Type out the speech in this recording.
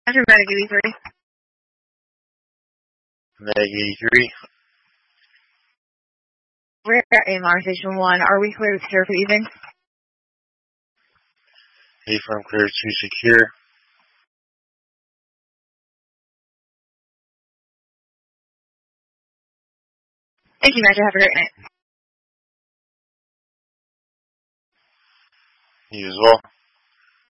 After Medic 83. Meg 83. We're at Aimar Station 1. Are we clear to clear for evening? A-firm clear to secure. Thank you, Metro. Have a great night. You as well.